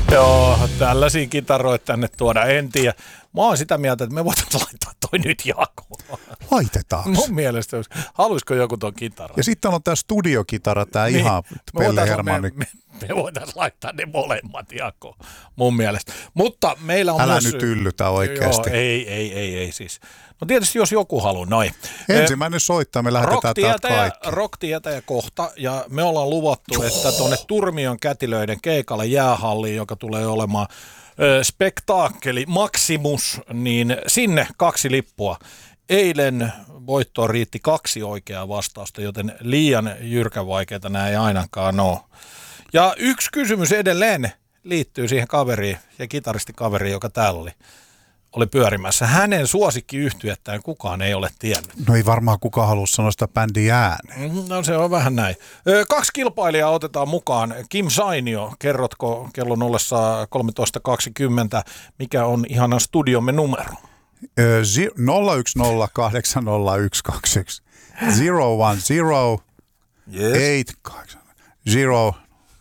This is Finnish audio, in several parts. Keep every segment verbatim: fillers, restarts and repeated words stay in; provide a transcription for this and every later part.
Joo, tällaisia kitaroita tänne tuoda en tiedä. Mä oon sitä mieltä, että me voitaisiin laittaa toi nyt jakoon. Laitetaan. Mun mielestä, haluaisiko joku ton kitaran? Ja sitten on tää studiokitara, tää niin, ihan Pelle Hermanni. Me, me, me voitaisiin laittaa ne molemmat jakoon, mun mielestä. Mutta meillä on Älä myös... nyt yllytä oikeasti. Joo, ei, ei, ei, ei siis. No tietysti jos joku haluaa, noin. Ensimmäinen soittaa, me lähetetään täältä kaikki. Rock-tietäjä kohta, ja me ollaan luvattu, Joo. että tuonne Turmion kätilöiden keikalle jäähalliin, joka tulee olemaan ö, spektaakkeli Maximus, niin sinne kaksi lippua. Eilen voittoon riitti kaksi oikeaa vastausta, joten liian jyrkän vaikeita nämä ei ainakaan ole. Ja yksi kysymys edelleen liittyy siihen kaveriin ja kitaristikaveriin, joka täällä oli. oli pyörimässä. Hänen suosikkiyhtyettään kukaan ei ole tiennyt. No ei varmaan kukaan halua sanoa sitä bändiä ääneen. No se on vähän näin. Kaksi kilpailijaa otetaan mukaan. Kim Sainio, kerrotko kellon ollessa kolmetoista kaksikymmentä, mikä on ihanan studiomme numero? nolla yksi nolla kahdeksan nolla yksi kaksi yksi zero one zero eight kahdeksan zero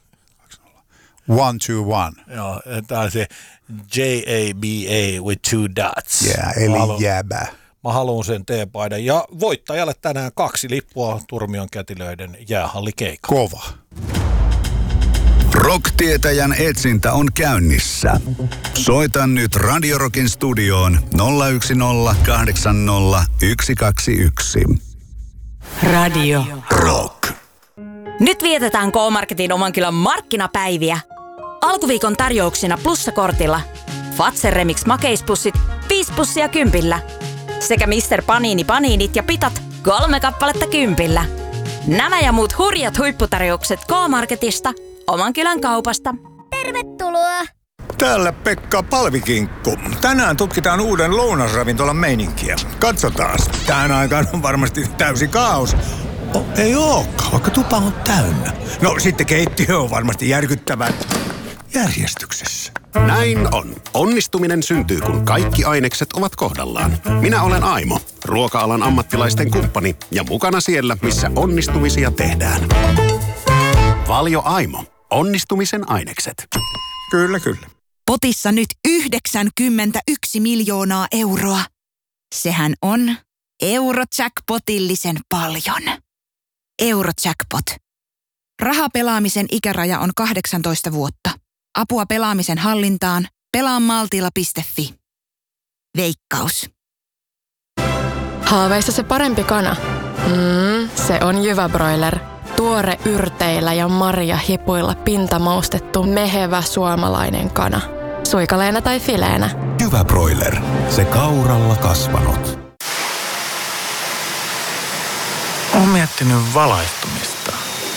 one two one. Joo, tämä on se J A B A with two dots. Yeah, eli haluan, jäbä. Mä haluan sen teepaidan. Ja voittajalle tänään kaksi lippua Turmion kätilöiden jäähallikeikalle. Kova. Rock-tietäjän etsintä on käynnissä. Soita nyt Radio Rockin studioon nolla yksi nolla kahdeksan nolla yksi kaksi yksi. Radio Rock. Nyt vietetään K-Marketin Omankylän markkinapäiviä. Alkuviikon tarjouksina plussakortilla Fazer Remix makeispussit viisi pussia kympillä. Sekä mister Panini Paniinit ja pitat kolme kappaletta kympillä. Nämä ja muut hurjat huipputarjoukset K-Marketista, Omankylän kaupasta. Tervetuloa! Täällä Pekka Palvikinkku. Tänään tutkitaan uuden lounasravintolan meininkiä. Katsotaan. Tähän aikaan on varmasti täysi kaos. Oh, ei ookaan, vaikka tupa on täynnä. No sitten keittiö on varmasti järkyttävän järjestyksessä. Näin on. Onnistuminen syntyy, kun kaikki ainekset ovat kohdallaan. Minä olen Aimo, ruoka-alan ammattilaisten kumppani ja mukana siellä, missä onnistumisia tehdään. Valio Aimo. Onnistumisen ainekset. Kyllä, kyllä. Potissa nyt yhdeksänkymmentäyksi miljoonaa euroa. Sehän on Eurojackpotillisen paljon. Eurojackpot. Rahapelaamisen ikäraja on kahdeksantoista vuotta. Apua pelaamisen hallintaan. pelaa maltilla piste fi. Veikkaus. Haaveissa se parempi kana. Mm, se on Jyväbroiler. Tuore yrteillä ja marjahipuilla pintamaustettu mehevä suomalainen kana. Suikaleena tai fileenä. Jyväbroiler. Se kauralla kasvanut. Olen miettinyt valaistumista.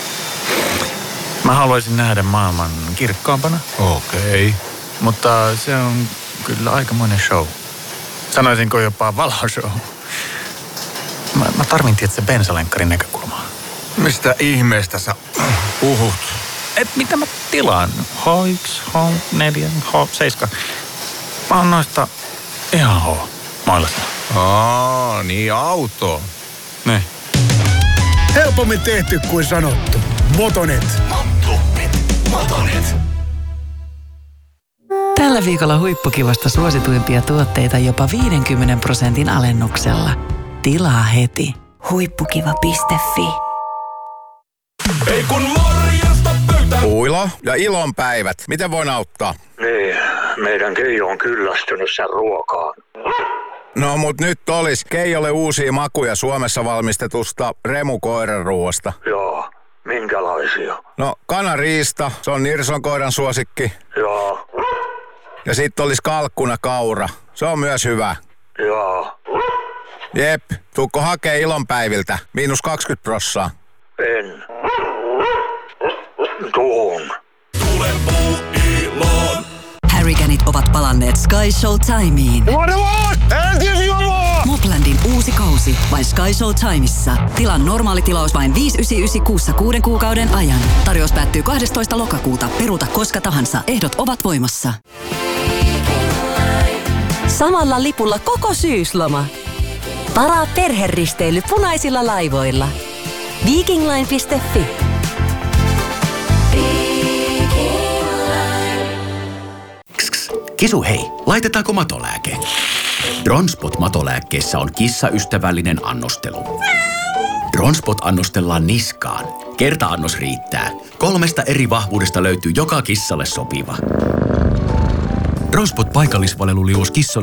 Mä haluaisin nähdä maailman kirkkaampana. Okei. Okay. Mutta se on kyllä aikamoinen show. Sanoisinko jopa valoshow. Mä, mä tarvin tietysti bensalenkkarin näkökulmaa. Mistä ihmeestä sä puhut? Et mitä mä tilaan? H yksi, H neljä, H seitsemän. Mä oon noista ihan H mailasta. Aa, niin auto. Ne. Helpommin tehty kuin sanottu. Motonet. Motonet. Motonet. Tällä viikolla huippukivasta suosituimpia tuotteita jopa viidenkymmenen prosentin alennuksella. Tilaa heti. huippukiva piste fi. Ei kun morjesta pöytä. Uilo ja ilonpäivät. Miten voin auttaa? Niin, meidän Keijo on kyllästynyt sen ruokaan. No mut nyt olis Keijolle uusia makuja Suomessa valmistetusta remukoiranruoasta. Joo, minkälaisia? No kanariista, se on Nirson koiran suosikki. Joo. Ja sit olis kalkkuna kaura, se on myös hyvä. Joo. Jep, tuukko hakee ilonpäiviltä, miinus kaksikymmentä prossaa. En. Tuun. Tule puu iloon. Harriganit ovat palanneet Sky Showtimeen. Moblandin uusi kausi vain Sky Showtimeissa. Tilan normaali tilaus vain viisi yhdeksänkymmentäyhdeksän kuussa kuuden kuukauden ajan. Tarjous päättyy kahdestoista lokakuuta. Peruuta koska tahansa. Ehdot ovat voimassa. Samalla lipulla koko syysloma. Varaa perheristeily punaisilla laivoilla. Vikingline piste fi. Kisu hei, laitetaanko matolääke? Dronspot matolääkkeessä on kissaystävällinen annostelu. Dronspot annostellaan niskaan. Kerta-annos riittää. Kolmesta eri vahvuudesta löytyy joka kissalle sopiva. Dronspot paikallisvaleluliuos kissoille